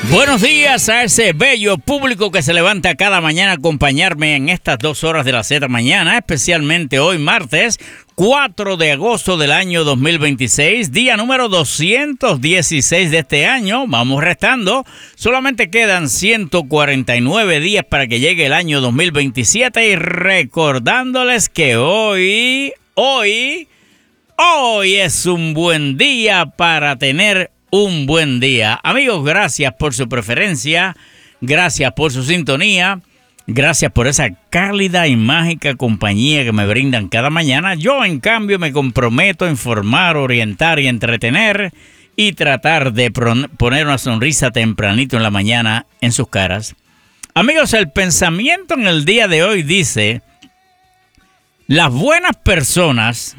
Buenos días a ese bello público que se levanta cada mañana a acompañarme en estas 2 horas de la Z mañana, especialmente hoy martes 4 de agosto del año 2026, día número 216 de este año. Vamos restando, solamente quedan 149 días para que llegue el año 2027 y recordándoles que hoy es un buen día para tener un buen día. Amigos, gracias por su preferencia, gracias por su sintonía, gracias por esa cálida y mágica compañía que me brindan cada mañana. Yo, en cambio, me comprometo a informar, orientar y entretener y tratar de poner una sonrisa tempranito en la mañana en sus caras. Amigos, el pensamiento en el día de hoy dice: las buenas personas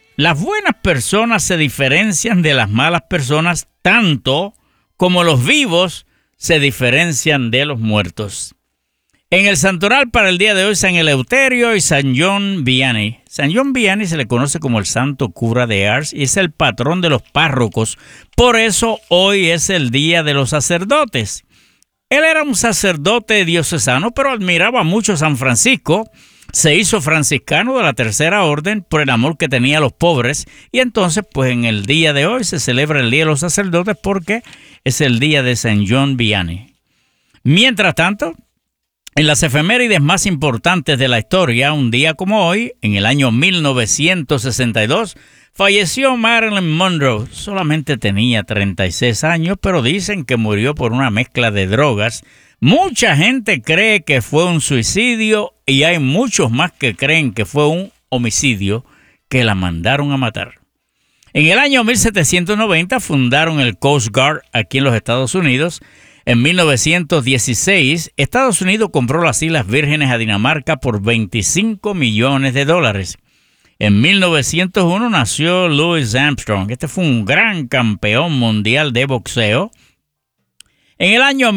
se diferencian de las malas personas tanto como los vivos se diferencian de los muertos. En el santoral para el día de hoy, San Eleuterio y San John Vianney. San John Vianney se le conoce como el santo cura de Ars y es el patrón de los párrocos. Por eso hoy es el día de los sacerdotes. Él era un sacerdote diocesano, pero admiraba mucho a San Francisco. Se hizo franciscano de la Tercera Orden por el amor que tenía a los pobres. Y entonces, pues en el día de hoy se celebra el Día de los Sacerdotes porque es el día de San John Vianney. Mientras tanto, en las efemérides más importantes de la historia, un día como hoy, en el año 1962, falleció Marilyn Monroe. Solamente tenía 36 años, pero dicen que murió por una mezcla de drogas. Mucha gente cree que fue un suicidio y hay muchos más que creen que fue un homicidio, que la mandaron a matar. En el año 1790 fundaron el Coast Guard aquí en los Estados Unidos. En 1916, Estados Unidos compró las Islas Vírgenes a Dinamarca por $25 millones. En 1901 nació Louis Armstrong. Este fue un gran campeón mundial de boxeo. En el año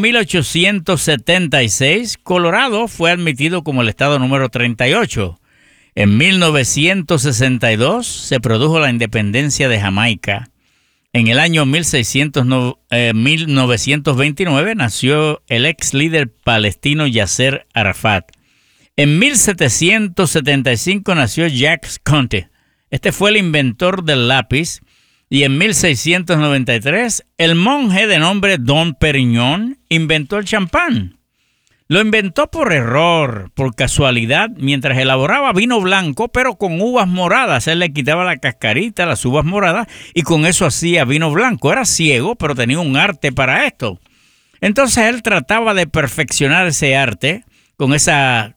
1876, Colorado fue admitido como el estado número 38. En 1962 se produjo la independencia de Jamaica. En el año 1929 nació el ex líder palestino Yasser Arafat. En 1775 nació Jacques Conte. Este fue el inventor del lápiz. Y en 1693, el monje de nombre Dom Perignon inventó el champán. Lo inventó por error, por casualidad, mientras elaboraba vino blanco, pero con uvas moradas. Él le quitaba la cascarita, las uvas moradas, y con eso hacía vino blanco. Era ciego, pero tenía un arte para esto. Entonces él trataba de perfeccionar ese arte con esa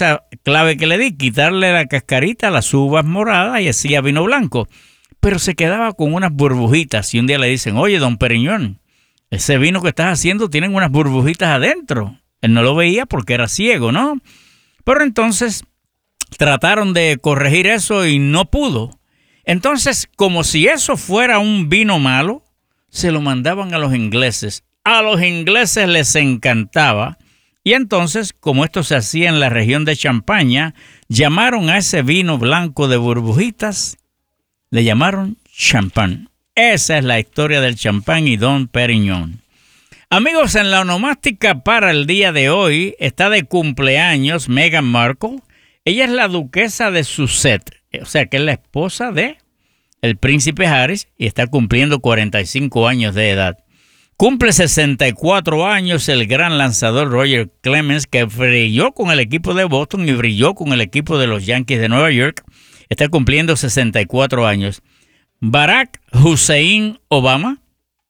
clave que le di, quitarle la cascarita a las uvas moradas y hacía vino blanco. Pero se quedaba con unas burbujitas y un día le dicen: oye, don Periñón, ese vino que estás haciendo tiene unas burbujitas adentro. Él no lo veía porque era ciego, ¿no? Pero entonces trataron de corregir eso y no pudo. Entonces, como si eso fuera un vino malo, se lo mandaban a los ingleses. A los ingleses les encantaba. Y entonces, como esto se hacía en la región de Champaña, llamaron a ese vino blanco de burbujitas, le llamaron champán. Esa es la historia del champán y Dom Perignon. Amigos, en la onomástica para el día de hoy está de cumpleaños Meghan Markle. Ella es la duquesa de Sussex, o sea que es la esposa de el príncipe Harry y está cumpliendo 45 años de edad. Cumple 64 años el gran lanzador Roger Clemens, que brilló con el equipo de Boston y brilló con el equipo de los Yankees de Nueva York. Está cumpliendo 64 años. Barack Hussein Obama,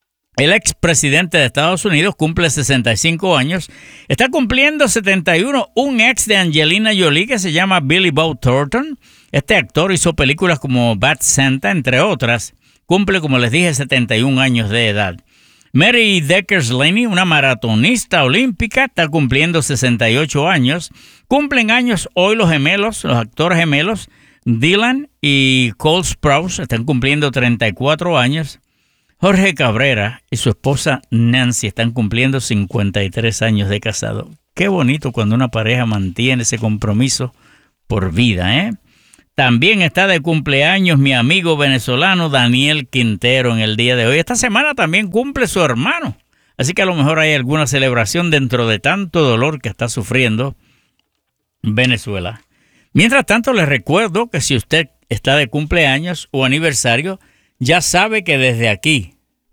el expresidente de Estados Unidos, cumple 65 años. Está cumpliendo 71 un ex de Angelina Jolie que se llama Billy Bob Thornton. Este actor hizo películas como Bad Santa, entre otras. Cumple, como les dije, 71 años de edad. Mary Deckers-Laney, una maratonista olímpica, está cumpliendo 68 años. Cumplen años hoy los actores gemelos, Dylan y Cole Sprouse, están cumpliendo 34 años. Jorge Cabrera y su esposa Nancy están cumpliendo 53 años de casado. Qué bonito cuando una pareja mantiene ese compromiso por vida, ¿eh? También está de cumpleaños mi amigo venezolano Daniel Quintero en el día de hoy. Esta semana también cumple su hermano, Así que a lo mejor hay alguna celebración dentro de tanto dolor que está sufriendo Venezuela. Mientras tanto, les recuerdo que si usted está de cumpleaños o aniversario, ya sabe que desde aquí,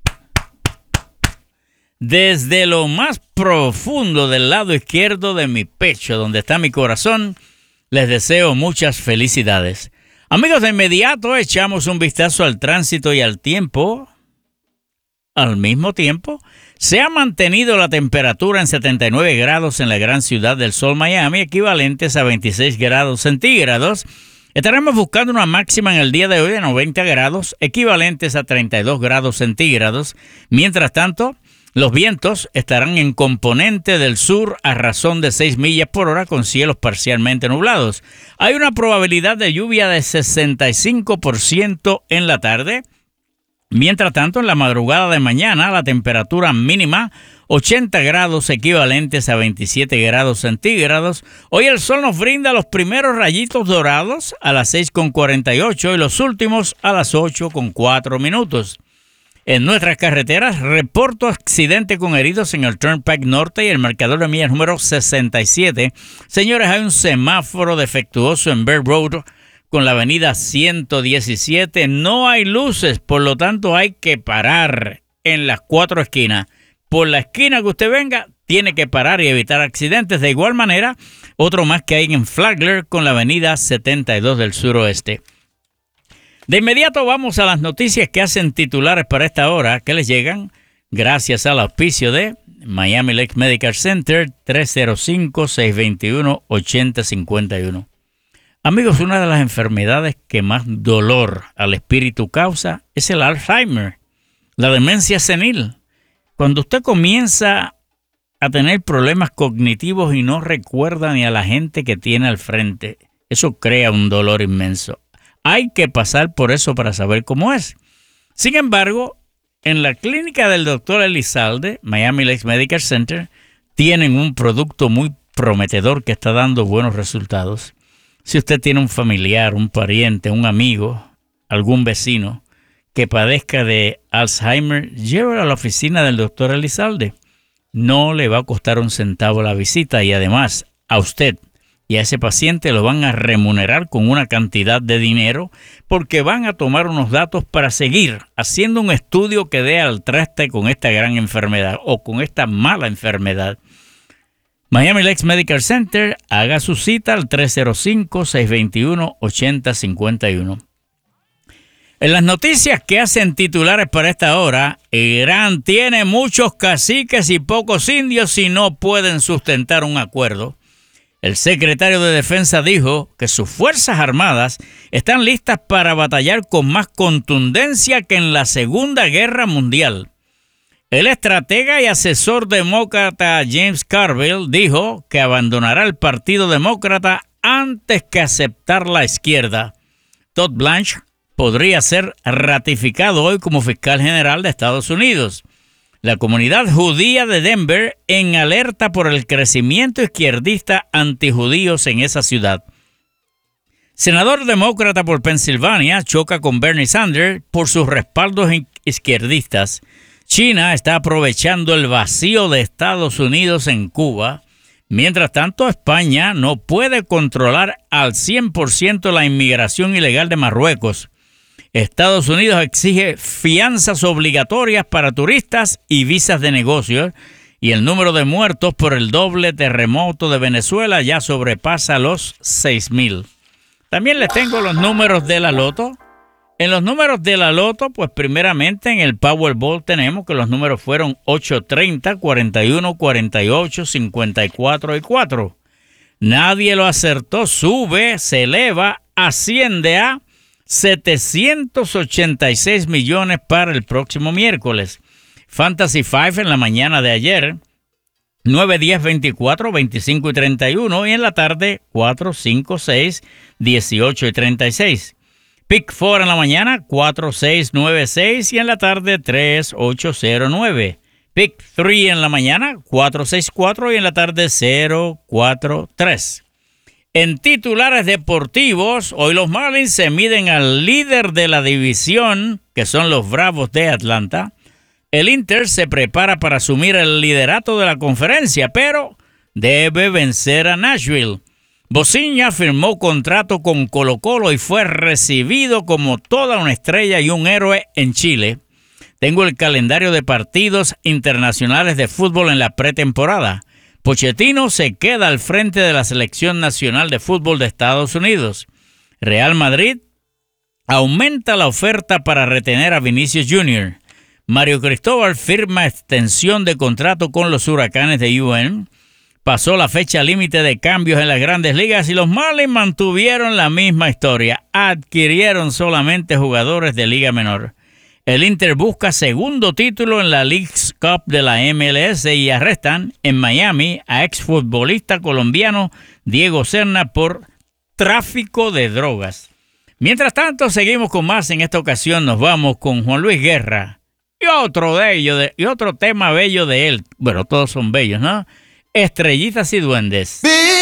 desde lo más profundo del lado izquierdo de mi pecho, donde está mi corazón, les deseo muchas felicidades. Amigos, de inmediato echamos un vistazo al tránsito y al tiempo. Al mismo tiempo, se ha mantenido la temperatura en 79 grados en la gran ciudad del Sol, Miami, equivalentes a 26 grados centígrados. Estaremos buscando una máxima en el día de hoy de 90 grados, equivalentes a 32 grados centígrados. Mientras tanto, los vientos estarán en componente del sur a razón de 6 millas por hora con cielos parcialmente nublados. Hay una probabilidad de lluvia de 65% en la tarde. Mientras tanto, en la madrugada de mañana, la temperatura mínima 80 grados equivalentes a 27 grados centígrados. Hoy el sol nos brinda los primeros rayitos dorados a las 6:48 y los últimos a las 8:04. En nuestras carreteras, reporto accidente con heridos en el Turnpike Norte y el marcador de millas número 67. Señores, hay un semáforo defectuoso en Bear Road con la avenida 117. No hay luces, por lo tanto hay que parar en las 4 esquinas. Por la esquina que usted venga, tiene que parar y evitar accidentes. De igual manera, otro más que hay en Flagler con la avenida 72 del suroeste. De inmediato vamos a las noticias que hacen titulares para esta hora, que les llegan gracias al auspicio de Miami Lakes Medical Center, 305-621-8051. Amigos, una de las enfermedades que más dolor al espíritu causa es el Alzheimer, la demencia senil. Cuando usted comienza a tener problemas cognitivos y no recuerda ni a la gente que tiene al frente, eso crea un dolor inmenso. Hay que pasar por eso para saber cómo es. Sin embargo, en la clínica del doctor Elizalde, Miami Lakes Medical Center, tienen un producto muy prometedor que está dando buenos resultados. Si usted tiene un familiar, un pariente, un amigo, algún vecino que padezca de Alzheimer, llévelo a la oficina del doctor Elizalde. No le va a costar un centavo la visita y además a usted y a ese paciente lo van a remunerar con una cantidad de dinero porque van a tomar unos datos para seguir haciendo un estudio que dé al traste con esta gran enfermedad o con esta mala enfermedad. Miami Lakes Medical Center, haga su cita al 305-621-8051. En las noticias que hacen titulares para esta hora, Irán tiene muchos caciques y pocos indios y no pueden sustentar un acuerdo. El secretario de Defensa dijo que sus Fuerzas Armadas están listas para batallar con más contundencia que en la Segunda Guerra Mundial. El estratega y asesor demócrata James Carville dijo que abandonará el Partido Demócrata antes que aceptar la izquierda. Todd Blanche podría ser ratificado hoy como fiscal general de Estados Unidos. La comunidad judía de Denver en alerta por el crecimiento izquierdista antijudíos en esa ciudad. Senador demócrata por Pensilvania choca con Bernie Sanders por sus respaldos izquierdistas. China está aprovechando el vacío de Estados Unidos en Cuba. Mientras tanto, España no puede controlar al 100% la inmigración ilegal de Marruecos. Estados Unidos exige fianzas obligatorias para turistas y visas de negocios y el número de muertos por el doble terremoto de Venezuela ya sobrepasa los 6,000. También les tengo los números de la loto. En los números de la loto, pues primeramente en el Powerball tenemos que los números fueron 8, 30, 41, 48, 54 y 4. Nadie lo acertó, sube, se eleva, asciende a 786 millones para el próximo miércoles. Fantasy 5 en la mañana de ayer, 9, 10, 24, 25 y 31. Y en la tarde, 4, 5, 6, 18 y 36. Pick 4 en la mañana, 4, 6, 9, 6. Y en la tarde, 3, 8, 0, 9. Pick 3 en la mañana, 4, 6, 4. Y en la tarde, 0, 4, 3. En titulares deportivos, hoy los Marlins se miden al líder de la división, que son los Bravos de Atlanta. El Inter se prepara para asumir el liderato de la conferencia, pero debe vencer a Nashville. Bociña firmó contrato con Colo-Colo y fue recibido como toda una estrella y un héroe en Chile. Tengo el calendario de partidos internacionales de fútbol en la pretemporada. Pochettino se queda al frente de la Selección Nacional de Fútbol de Estados Unidos. Real Madrid aumenta la oferta para retener a Vinicius Jr. Mario Cristóbal firma extensión de contrato con los Huracanes de UM. Pasó la fecha límite de cambios en las Grandes Ligas y los Marlins mantuvieron la misma historia. Adquirieron solamente jugadores de Liga Menor. El Inter busca segundo título en la Leagues Cup de la MLS y arrestan en Miami a exfutbolista colombiano Diego Serna por tráfico de drogas. Mientras tanto, seguimos con más. En esta ocasión nos vamos con Juan Luis Guerra y otro tema bello de él. Bueno, todos son bellos, ¿no? Estrellitas y duendes.